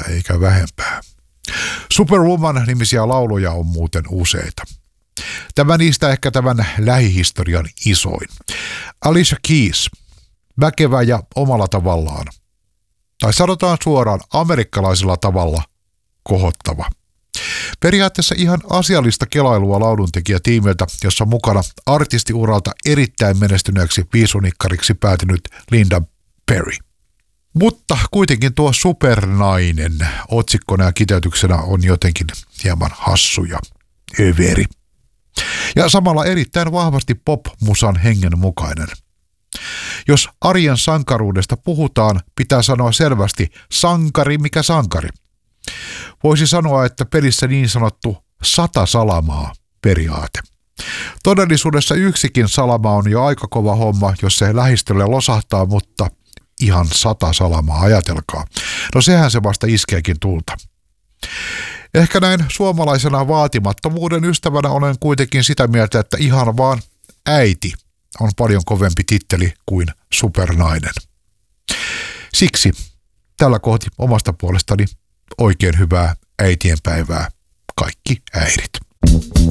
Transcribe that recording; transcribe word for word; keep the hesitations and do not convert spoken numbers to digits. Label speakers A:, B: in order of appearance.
A: eikä vähempää. Superwoman-nimisiä lauluja on muuten useita. Tämä niistä ehkä tämän lähihistorian isoin. Alicia Keys, väkevä ja omalla tavallaan, tai sanotaan suoraan amerikkalaisella tavalla, kohottava. Periaatteessa ihan asiallista kelailua lauluntekijätiimiltä, jossa on mukana artistiuralta erittäin menestyneeksi viisunikkariksi päätynyt Linda Perry. Mutta kuitenkin tuo supernainen otsikkona ja kiteytyksenä on jotenkin hieman hassu ja överi. Ja samalla erittäin vahvasti pop-musan hengen mukainen. Jos arjen sankaruudesta puhutaan, pitää sanoa selvästi sankari mikä sankari. Voisi sanoa, että pelissä niin sanottu sata salamaa periaate. Todellisuudessa yksikin salama on jo aika kova homma, jos se lähistölle losahtaa, mutta ihan sata salamaa, ajatelkaa. No sehän se vasta iskeekin tulta. Ehkä näin suomalaisena vaatimattomuuden ystävänä olen kuitenkin sitä mieltä, että ihan vaan äiti on paljon kovempi titteli kuin supernainen. Siksi tällä kohti omasta puolestani oikein hyvää äitienpäivää kaikki äidit.